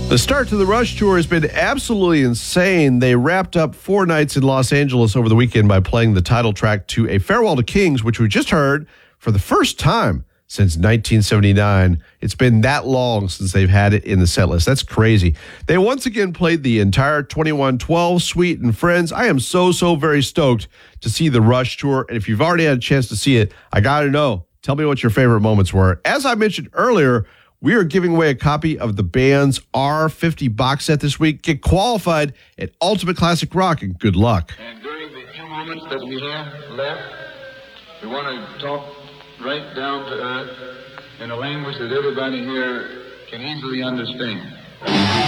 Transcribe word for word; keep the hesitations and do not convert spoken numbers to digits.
The start to the Rush Tour has been absolutely insane. They wrapped up four nights in Los Angeles over the weekend by playing the title track to A Farewell to Kings, which we just heard for the first time since nineteen seventy-nine. It's been that long since they've had it in the set list. That's crazy. They once again played the entire twenty-one twelve suite and Friends. I am so, so very stoked to see the Rush Tour. And if you've already had a chance to see it, I got to know. Tell me what your favorite moments were. As I mentioned earlier, we are giving away a copy of the band's R fifty box set this week. Get qualified at Ultimate Classic Rock, and good luck. And during the few moments that we have left, we want to talk right down to earth in a language that everybody here can easily understand.